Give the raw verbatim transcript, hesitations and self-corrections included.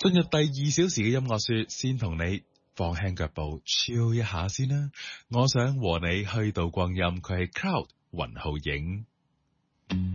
進入第二小時嘅音樂說，先同你放輕腳步 chill 一下先啦。我想和你虛度光陰，佢係 Cloud 雲浩影。